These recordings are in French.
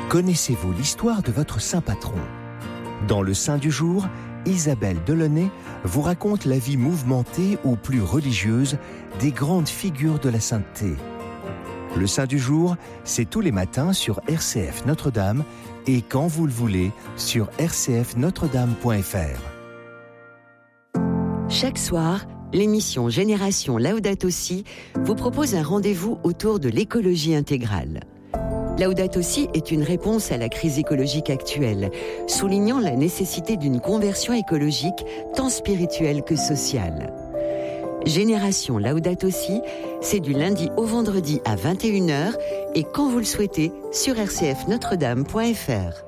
Connaissez-vous l'histoire de votre saint patron ? Dans le Saint du jour, Isabelle Delaunay vous raconte la vie mouvementée ou plus religieuse des grandes figures de la sainteté. Le Saint du jour, c'est tous les matins sur RCF Notre-Dame et quand vous le voulez sur rcfnotredame.fr. Chaque soir, l'émission Génération Laudato Si vous propose un rendez-vous autour de l'écologie intégrale. Laudato Si est une réponse à la crise écologique actuelle, soulignant la nécessité d'une conversion écologique tant spirituelle que sociale. Génération Laudato Si, c'est du lundi au vendredi à 21h et quand vous le souhaitez sur rcfnotredame.fr.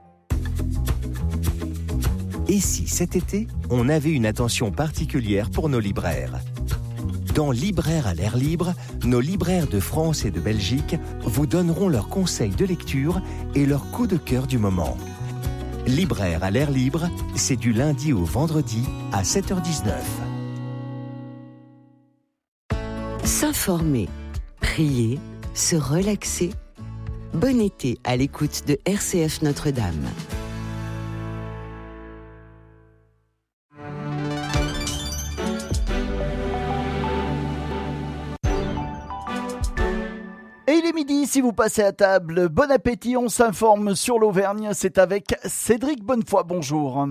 Et si cet été, on avait une attention particulière pour nos libraires ? Dans Libraires à l'air libre, nos libraires de France et de Belgique vous donneront leurs conseils de lecture et leurs coups de cœur du moment. Libraires à l'air libre, c'est du lundi au vendredi à 7h19. S'informer, prier, se relaxer. Bon été à l'écoute de RCF Notre-Dame. Et il est midi, si vous passez à table, bon appétit, on s'informe sur l'Auvergne, c'est avec Cédric Bonnefoy, bonjour.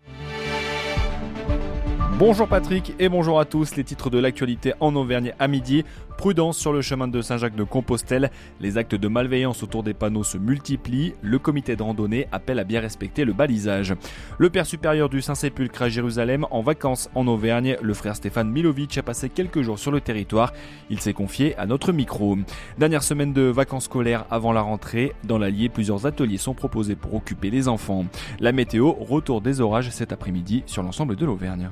Bonjour Patrick et bonjour à tous, les titres de l'actualité en Auvergne à midi. Prudence sur le chemin de Saint-Jacques-de-Compostelle. Les actes de malveillance autour des panneaux se multiplient. Le comité de randonnée appelle à bien respecter le balisage. Le père supérieur du Saint-Sépulcre à Jérusalem en vacances en Auvergne, le frère Stéphane Milovic a passé quelques jours sur le territoire. Il s'est confié à notre micro. Dernière semaine de vacances scolaires avant la rentrée. Dans l'Allier, plusieurs ateliers sont proposés pour occuper les enfants. La météo, retour des orages cet après-midi sur l'ensemble de l'Auvergne.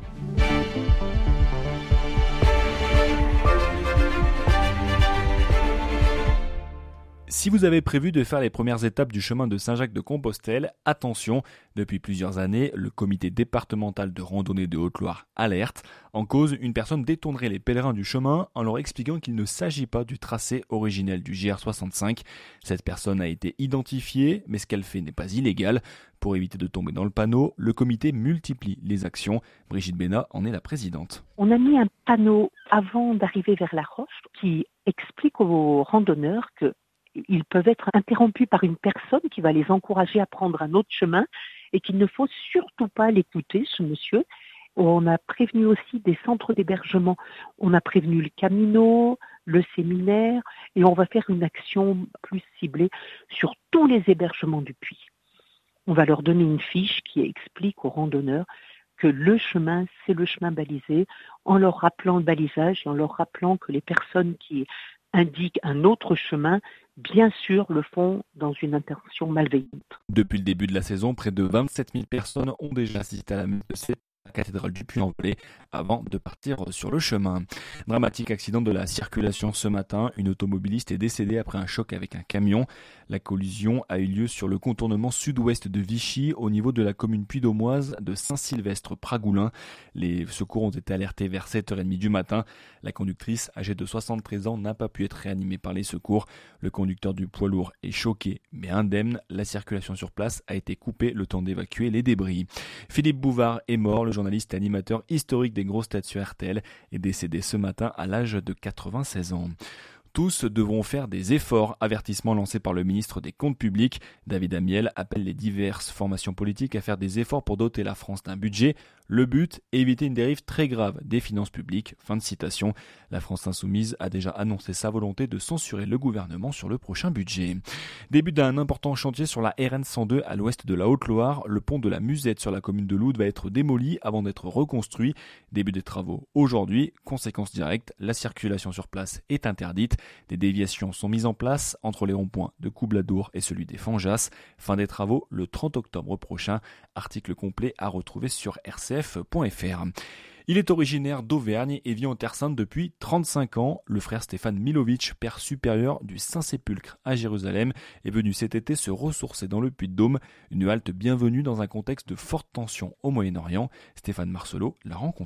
Si vous avez prévu de faire les premières étapes du chemin de Saint-Jacques-de-Compostelle, attention, depuis plusieurs années, le comité départemental de randonnée de Haute-Loire alerte. En cause, une personne détournerait les pèlerins du chemin en leur expliquant qu'il ne s'agit pas du tracé originel du GR65. Cette personne a été identifiée, mais ce qu'elle fait n'est pas illégal. Pour éviter de tomber dans le panneau, le comité multiplie les actions. Brigitte Bénat en est la présidente. On a mis un panneau avant d'arriver vers la roche qui explique aux randonneurs que ils peuvent être interrompus par une personne qui va les encourager à prendre un autre chemin et qu'il ne faut surtout pas l'écouter, ce monsieur. On a prévenu aussi des centres d'hébergement. On a prévenu le Camino, le séminaire et on va faire une action plus ciblée sur tous les hébergements du Puy. On va leur donner une fiche qui explique aux randonneurs que le chemin, c'est le chemin balisé, en leur rappelant le balisage et en leur rappelant que les personnes qui indiquent un autre chemin, bien sûr, le font dans une intention malveillante. Depuis le début de la saison, près de 27 000 personnes ont déjà assisté à la messe de la cathédrale du Puy-en-Velay avant de partir sur le chemin. Dramatique accident de la circulation ce matin. Une automobiliste est décédée après un choc avec un camion. La collision a eu lieu sur le contournement sud-ouest de Vichy, au niveau de la commune puy-d'Aumoise de Saint-Sylvestre-Pragoulin. Les secours ont été alertés vers 7h30 du matin. La conductrice, âgée de 73 ans, n'a pas pu être réanimée par les secours. Le conducteur du poids lourd est choqué mais indemne. La circulation sur place a été coupée le temps d'évacuer les débris. Philippe Bouvard est mort. Le journaliste et animateur historique des grosses têtes sur RTL est décédé ce matin à l'âge de 96 ans. Tous devront faire des efforts, avertissement lancé par le ministre des Comptes publics. David Amiel appelle les diverses formations politiques à faire des efforts pour doter la France d'un budget. Le but, éviter une dérive très grave des finances publiques. Fin de citation. La France insoumise a déjà annoncé sa volonté de censurer le gouvernement sur le prochain budget. Début d'un important chantier sur la RN 102 à l'ouest de la Haute-Loire. Le pont de la Musette sur la commune de Loud va être démoli avant d'être reconstruit. Début des travaux aujourd'hui. Conséquence directe, la circulation sur place est interdite. Des déviations sont mises en place entre les ronds-points de Coubladour et celui des Fanjas. Fin des travaux le 30 octobre prochain. Article complet à retrouver sur rcf.fr. Il est originaire d'Auvergne et vit en Terre Sainte depuis 35 ans. Le frère Stéphane Milovic, père supérieur du Saint-Sépulcre à Jérusalem, est venu cet été se ressourcer dans le Puy-de-Dôme. Une halte bienvenue dans un contexte de forte tension au Moyen-Orient. Stéphane Marcelot l'a rencontré.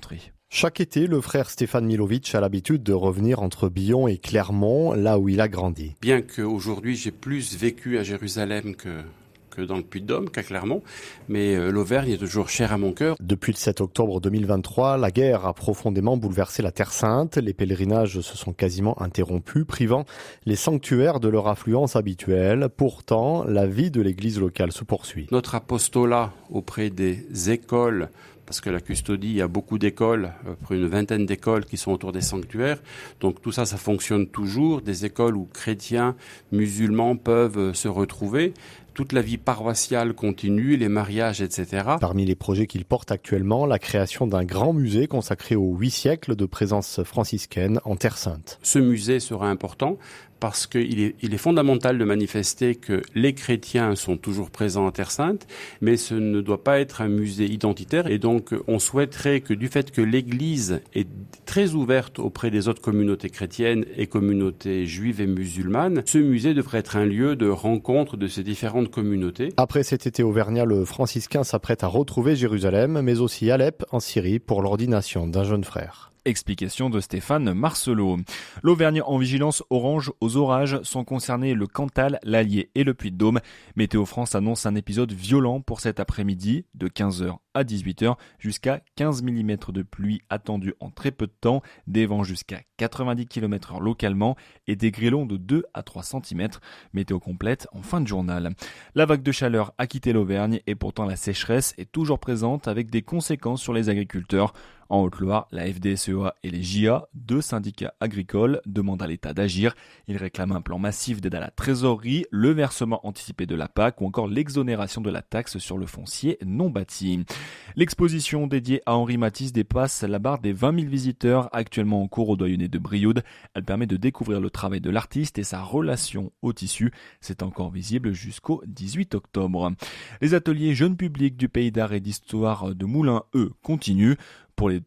Chaque été, le frère Stéphane Milovic a l'habitude de revenir entre Billon et Clermont, là où il a grandi. Bien qu'aujourd'hui j'ai plus vécu à Jérusalem que dans le Puy-de-Dôme, qu'à Clermont, mais l'Auvergne est toujours chère à mon cœur. Depuis le 7 octobre 2023, la guerre a profondément bouleversé la Terre Sainte. Les pèlerinages se sont quasiment interrompus, privant les sanctuaires de leur affluence habituelle. Pourtant, la vie de l'église locale se poursuit. Notre apostolat auprès des écoles, parce que la custodie, il y a beaucoup d'écoles, près d'une vingtaine d'écoles qui sont autour des sanctuaires. Donc tout ça, ça fonctionne toujours. Des écoles où chrétiens, musulmans peuvent se retrouver. Toute la vie paroissiale continue, les mariages, etc. Parmi les projets qu'il porte actuellement, la création d'un grand musée consacré aux 8 siècles de présence franciscaine en Terre Sainte. Ce musée sera important parce qu'il est fondamental de manifester que les chrétiens sont toujours présents en Terre Sainte, mais ce ne doit pas être un musée identitaire. Et donc, on souhaiterait que du fait que l'Église est très ouverte auprès des autres communautés chrétiennes et communautés juives et musulmanes, ce musée devrait être un lieu de rencontre de ces différentes communautés. Après cet été auvergnat, le franciscain s'apprête à retrouver Jérusalem, mais aussi Alep en Syrie pour l'ordination d'un jeune frère. Explication de Stéphane Marcelot. L'Auvergne en vigilance orange aux orages, sont concernés le Cantal, l'Allier et le Puy-de-Dôme. Météo France annonce un épisode violent pour cet après-midi, de 15h à 18h, jusqu'à 15 mm de pluie attendue en très peu de temps, des vents jusqu'à 90 km/h localement et des grêlons de 2 à 3 cm. Météo complète en fin de journal. La vague de chaleur a quitté l'Auvergne et pourtant la sécheresse est toujours présente avec des conséquences sur les agriculteurs. En Haute-Loire, la FDSEA et les JA, 2 syndicats agricoles, demandent à l'État d'agir. Ils réclament un plan massif d'aide à la trésorerie, le versement anticipé de la PAC ou encore l'exonération de la taxe sur le foncier non bâti. L'exposition dédiée à Henri Matisse dépasse la barre des 20 000 visiteurs actuellement en cours au Doyenné de Brioude. Elle permet de découvrir le travail de l'artiste et sa relation au tissu. C'est encore visible jusqu'au 18 octobre. Les ateliers jeunes publics du Pays d'Art et d'Histoire de Moulins, eux, continuent. Pour les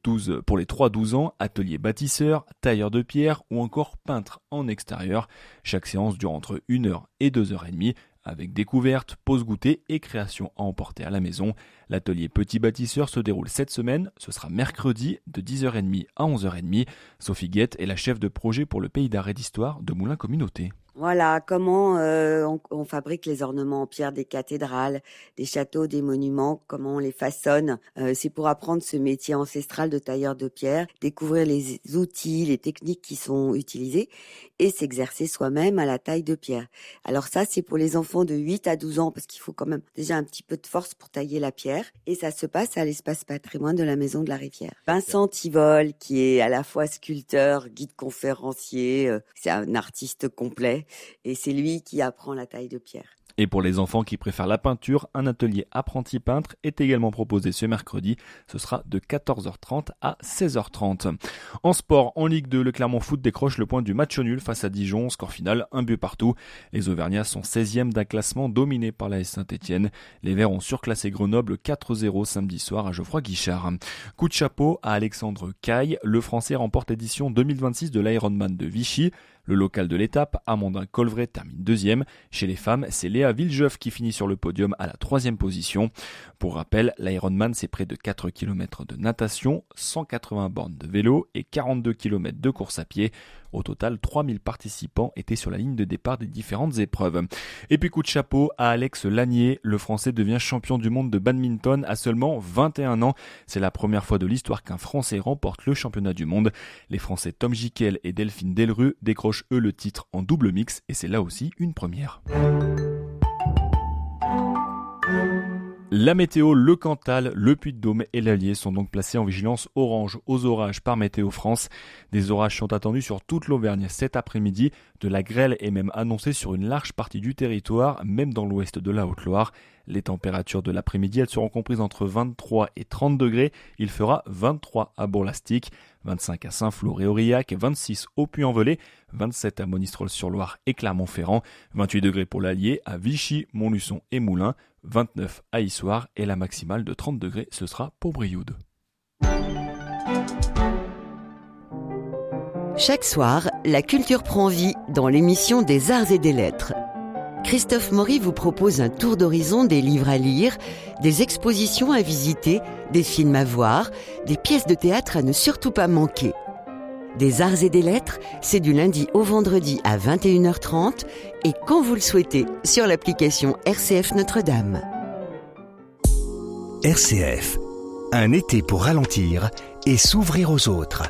3-12 ans, atelier bâtisseur, tailleur de pierre ou encore peintre en extérieur. Chaque séance dure entre 1h et 2h30 avec découverte, pause goûter et création à emporter à la maison. L'atelier Petit Bâtisseur se déroule cette semaine. Ce sera mercredi de 10h30 à 11h30. Sophie Guette est la chef de projet pour le Pays d'Art et d'Histoire de Moulins Communauté. Voilà, comment on fabrique les ornements en pierre des cathédrales, des châteaux, des monuments, comment on les façonne. C'est pour apprendre ce métier ancestral de tailleur de pierre, découvrir les outils, les techniques qui sont utilisées et s'exercer soi-même à la taille de pierre. Alors ça, c'est pour les enfants de 8 à 12 ans parce qu'il faut quand même déjà un petit peu de force pour tailler la pierre. Et ça se passe à l'espace patrimoine de la Maison de la Rivière. Vincent Tivol, qui est à la fois sculpteur, guide conférencier, c'est un artiste complet. Et c'est lui qui apprend la taille de pierre. Et pour les enfants qui préfèrent la peinture, un atelier apprenti peintre est également proposé ce mercredi. Ce sera de 14h30 à 16h30. En sport, en Ligue 2, le Clermont Foot décroche le point du match nul face à Dijon. Score final, 1 but partout. Les Auvergnats sont 16e d'un classement dominé par l'AS Saint-Etienne. Les Verts ont surclassé Grenoble 4-0 samedi soir à Geoffroy Guichard. Coup de chapeau à Alexandre Caille. Le Français remporte l'édition 2026 de l'Ironman de Vichy. Le local de l'étape, Amandin Colvret, termine 2e. Chez les femmes, c'est Léa Villejeuf qui finit sur le podium à la 3e position. Pour rappel, l'Ironman, c'est près de 4 km de natation, 180 bornes de vélo et 42 km de course à pied. Au total, 3000 participants étaient sur la ligne de départ des différentes épreuves. Et puis coup de chapeau à Alex Lanier. Le Français devient champion du monde de badminton à seulement 21 ans. C'est la première fois de l'histoire qu'un Français remporte le championnat du monde. Les Français Tom Jiquel et Delphine Delru décrochent eux le titre en double mix et c'est là aussi une première. La météo, le Cantal, le Puy-de-Dôme et l'Allier sont donc placés en vigilance orange aux orages par Météo France. Des orages sont attendus sur toute l'Auvergne cet après-midi. De la grêle est même annoncée sur une large partie du territoire, même dans l'ouest de la Haute-Loire. Les températures de l'après-midi, elles seront comprises entre 23 et 30 degrés. Il fera 23 à Bourg-Lastic, 25 à Saint-Flour et Aurillac, 26 au Puy-en-Velay, 27 à Monistrol-sur-Loire et Clermont-Ferrand, 28 degrés pour l'Allier, à Vichy, Montluçon et Moulins, 29 à Issoire et la maximale de 30 degrés, ce sera pour Brioude. Chaque soir, la culture prend vie dans l'émission des Arts et des Lettres. Christophe Maury vous propose un tour d'horizon des livres à lire, des expositions à visiter, des films à voir, des pièces de théâtre à ne surtout pas manquer. Des arts et des lettres, c'est du lundi au vendredi à 21h30 et quand vous le souhaitez sur l'application RCF Notre-Dame. RCF, un été pour ralentir et s'ouvrir aux autres.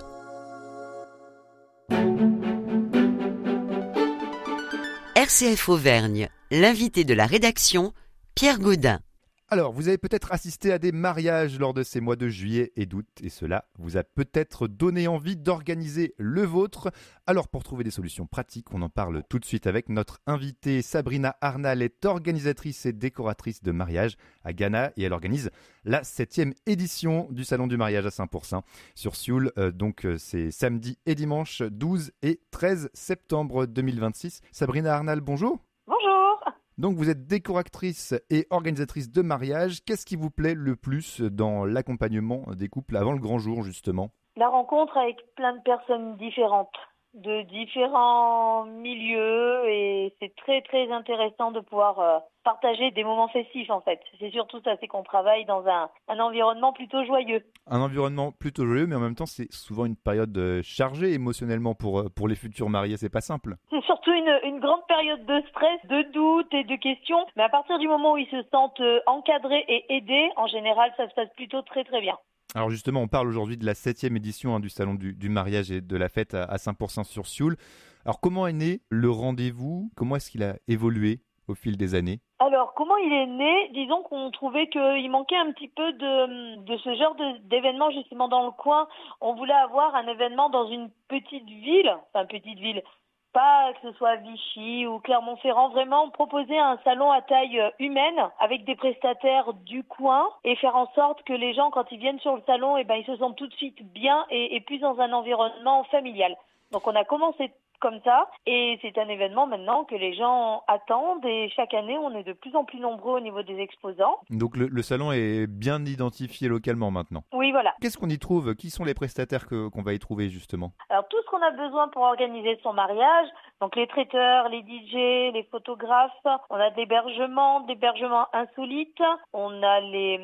RCF Auvergne, l'invité de la rédaction, Pierre Gaudin. Alors, vous avez peut-être assisté à des mariages lors de ces mois de juillet et d'août, et cela vous a peut-être donné envie d'organiser le vôtre. Alors, pour trouver des solutions pratiques, on en parle tout de suite avec notre invitée. Sabrina Arnal est organisatrice et décoratrice de mariage à Ghana, et elle organise la 7e édition du Salon du mariage à Saint-Pourçain sur Sioule. C'est samedi et dimanche 12 et 13 septembre 2026. Sabrina Arnal, bonjour. Bonjour. Donc vous êtes décoratrice et organisatrice de mariage. Qu'est-ce qui vous plaît le plus dans l'accompagnement des couples avant le grand jour justement ? La rencontre avec plein de personnes différentes, de différents milieux, et c'est très très intéressant de pouvoir partager des moments festifs en fait. C'est surtout ça, c'est qu'on travaille dans un environnement plutôt joyeux. Un environnement plutôt joyeux, mais en même temps c'est souvent une période chargée émotionnellement pour les futurs mariés, c'est pas simple. C'est surtout une grande période de stress, de doute et de questions, mais à partir du moment où ils se sentent encadrés et aidés, en général ça se passe plutôt très très bien. Alors justement, on parle aujourd'hui de la 7e édition du Salon du mariage et de la fête à Saint-Pourçain-sur-Sioule. Alors comment est né le rendez-vous ? Comment est-ce qu'il a évolué au fil des années ? Alors, comment il est né ? Disons qu'on trouvait qu'il manquait un petit peu de ce genre d'événement justement dans le coin. On voulait avoir un événement dans une petite ville, pas que ce soit Vichy ou Clermont-Ferrand, vraiment proposer un salon à taille humaine avec des prestataires du coin et faire en sorte que les gens, quand ils viennent sur le salon, ils se sentent tout de suite bien et plus dans un environnement familial. Donc on a commencé comme ça, et c'est un événement maintenant que les gens attendent, et chaque année on est de plus en plus nombreux au niveau des exposants. Donc le salon est bien identifié localement maintenant. Oui, voilà. Qu'est-ce qu'on y trouve ? Qui sont les prestataires qu'on va y trouver justement ? Alors tout ce qu'on a besoin pour organiser son mariage, donc les traiteurs, les DJ, les photographes, on a d'hébergements insolites, on a les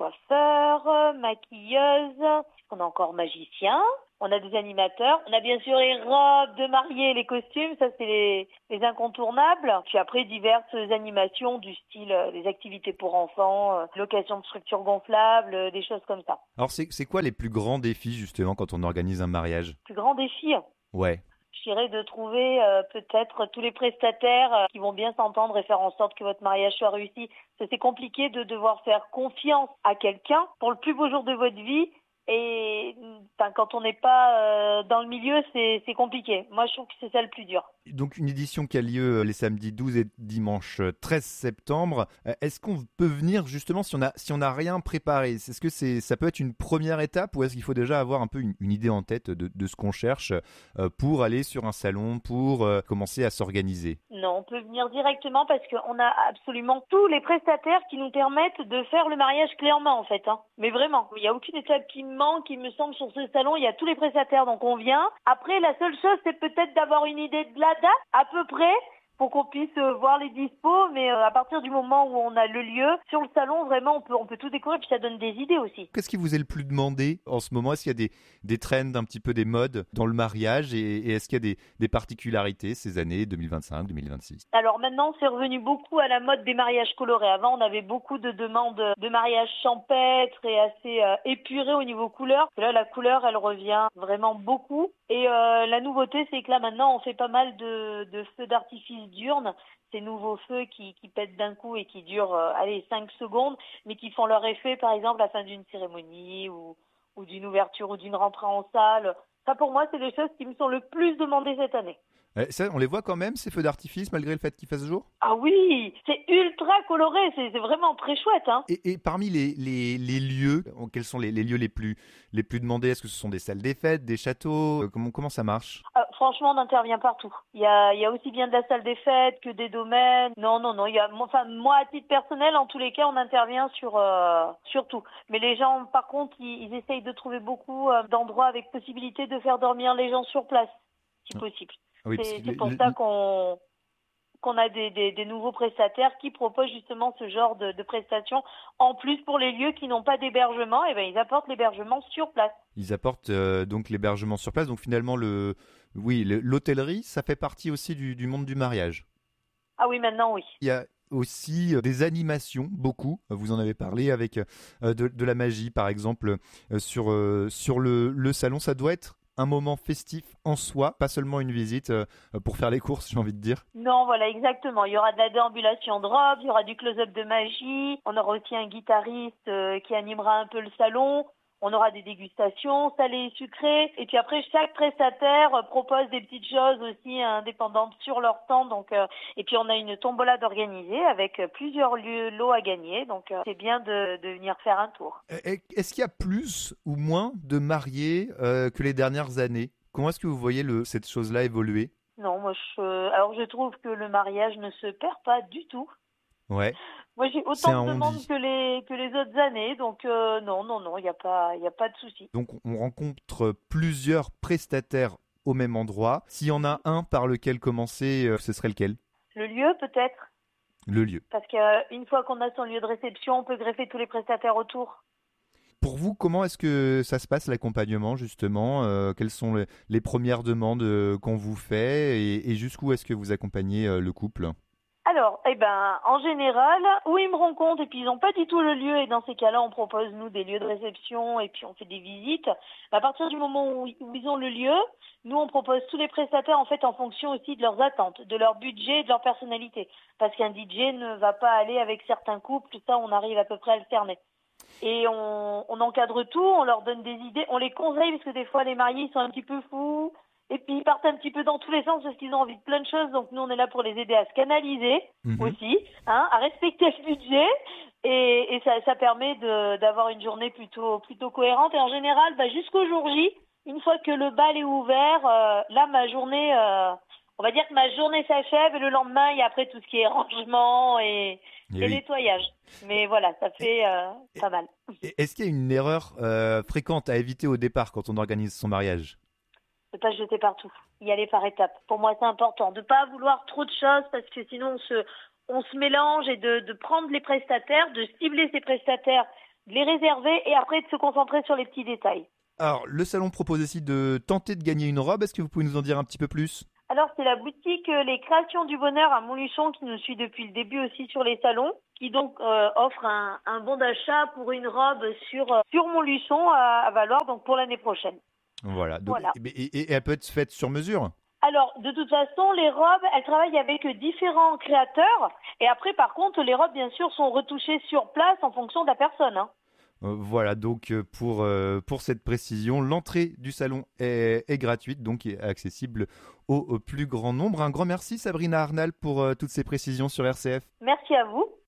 coiffeurs, maquilleuses, on a encore magiciens. On a des animateurs, on a bien sûr les robes de mariée, les costumes, ça c'est les incontournables. Puis après diverses animations du style des activités pour enfants, location de structures gonflables, des choses comme ça. Alors c'est quoi les plus grands défis justement quand on organise un mariage ? Plus grand défi ? Ouais. Je dirais de trouver peut-être tous les prestataires qui vont bien s'entendre et faire en sorte que votre mariage soit réussi. C'est compliqué de devoir faire confiance à quelqu'un pour le plus beau jour de votre vie. Et quand on n'est pas dans le milieu, c'est compliqué. Moi, je trouve que c'est ça le plus dur. Donc une édition qui a lieu les samedis 12 et dimanche 13 septembre. Est-ce qu'on peut venir justement si on a rien préparé ? Est-ce que ça peut être une première étape, ou est-ce qu'il faut déjà avoir un peu une idée en tête de ce qu'on cherche pour aller sur un salon, pour commencer à s'organiser ? Non, on peut venir directement parce qu'on a absolument tous les prestataires qui nous permettent de faire le mariage clairement en fait. Mais vraiment, il n'y a aucune étape qui manque, il me semble, sur ce salon. Il y a tous les prestataires, donc on vient. Après, la seule chose, c'est peut-être d'avoir une idée de la date à peu près pour qu'on puisse voir les dispos, mais à partir du moment où on a le lieu, sur le salon, vraiment, on peut tout découvrir, puis ça donne des idées aussi. Qu'est-ce qui vous est le plus demandé en ce moment ? Est-ce qu'il y a des trends, un petit peu des modes dans le mariage, et est-ce qu'il y a des particularités ces années 2025, 2026 ? Alors maintenant, c'est revenu beaucoup à la mode des mariages colorés. Avant, on avait beaucoup de demandes de mariages champêtres et assez épurés au niveau couleur. Et là, la couleur, elle revient vraiment beaucoup. Et la nouveauté, c'est que là, maintenant, on fait pas mal de feux d'artifice diurnes, ces nouveaux feux qui pètent d'un coup et qui durent 5 secondes, mais qui font leur effet, par exemple, à la fin d'une cérémonie ou d'une ouverture ou d'une rentrée en salle. Ça, pour moi, c'est les choses qui me sont le plus demandées cette année. Ça, on les voit quand même, ces feux d'artifice, malgré le fait qu'il fasse jour ? Ah oui, c'est ultra coloré, c'est vraiment très chouette. Hein. Et parmi les lieux, quels sont les lieux les plus demandés ? Est-ce que ce sont des salles des fêtes, des châteaux ? Comment ça marche ? Franchement, on intervient partout. Il y a aussi bien de la salle des fêtes que des domaines. Non. Moi, à titre personnel, en tous les cas, on intervient sur tout. Mais les gens, par contre, ils essayent de trouver beaucoup d'endroits avec possibilité de faire dormir les gens sur place, si possible. Oui, c'est pour ça qu'on a des nouveaux prestataires qui proposent justement ce genre de prestations. En plus, pour les lieux qui n'ont pas d'hébergement, eh ben, ils apportent l'hébergement sur place. Ils apportent donc l'hébergement sur place. Donc finalement, l'hôtellerie, ça fait partie aussi du monde du mariage. Ah oui, maintenant oui. Il y a aussi des animations, beaucoup. Vous en avez parlé avec de la magie, par exemple, sur le salon. Ça doit être un moment festif en soi, pas seulement une visite pour faire les courses, j'ai envie de dire. Non, voilà, exactement. Il y aura de la déambulation de robes, il y aura du close-up de magie, on aura aussi un guitariste qui animera un peu le salon. On aura des dégustations salées et sucrées. Et puis après, chaque prestataire propose des petites choses aussi indépendantes sur leur stand. Donc, et puis on a une tombola d'organiser avec plusieurs lots à gagner. Donc c'est bien de venir faire un tour. Est-ce qu'il y a plus ou moins de mariés que les dernières années? Comment est-ce que vous voyez cette chose-là évoluer? Non, alors je trouve que le mariage ne se perd pas du tout. Ouais. Moi, j'ai autant de demandes que les autres années, donc non, il n'y a pas de souci. Donc, on rencontre plusieurs prestataires au même endroit. S'il y en a un par lequel commencer, ce serait lequel? Le lieu, peut-être. Le lieu. Parce qu'une fois qu'on a son lieu de réception, on peut greffer tous les prestataires autour. Pour vous, comment est-ce que ça se passe l'accompagnement justement? Quelles sont les premières demandes qu'on vous fait et jusqu'où est-ce que vous accompagnez le couple? Alors, en général, où ils me rencontrent et puis ils n'ont pas du tout le lieu et dans ces cas-là, on propose nous des lieux de réception et puis on fait des visites. À partir du moment où ils ont le lieu, nous on propose tous les prestataires en fait en fonction aussi de leurs attentes, de leur budget et de leur personnalité. Parce qu'un DJ ne va pas aller avec certains couples, tout ça on arrive à peu près à le cerner. Et on encadre tout, on leur donne des idées, on les conseille parce que des fois les mariés ils sont un petit peu fous. Et puis ils partent un petit peu dans tous les sens parce qu'ils ont envie de plein de choses. Donc nous, on est là pour les aider à se canaliser aussi, à respecter le budget. Et ça permet d'avoir une journée plutôt cohérente. Et en général, jusqu'au jour J, une fois que le bal est ouvert, là, ma journée, on va dire que ma journée s'achève. Et le lendemain, il y a après tout ce qui est rangement et nettoyage. Mais voilà, ça fait pas mal. Est-ce qu'il y a une erreur fréquente à éviter au départ quand on organise son mariage? De pas se jeter partout, y aller par étapes. Pour moi, c'est important de pas vouloir trop de choses parce que sinon on se mélange et de prendre les prestataires, de cibler ces prestataires, de les réserver et après de se concentrer sur les petits détails. Alors, le salon propose aussi de tenter de gagner une robe. Est-ce que vous pouvez nous en dire un petit peu plus? Alors, c'est la boutique Les Créations du Bonheur à Montluçon qui nous suit depuis le début aussi sur les salons, qui donc offre un bon d'achat pour une robe sur Montluçon à valoir donc pour l'année prochaine. Voilà. Donc, et elle peut être faite sur mesure? Alors, de toute façon, les robes, elles travaillent avec différents créateurs. Et après, par contre, les robes, bien sûr, sont retouchées sur place en fonction de la personne. Voilà, donc pour cette précision, l'entrée du salon est gratuite, donc est accessible au plus grand nombre. Un grand merci Sabrina Arnal pour toutes ces précisions sur RCF. Merci à vous.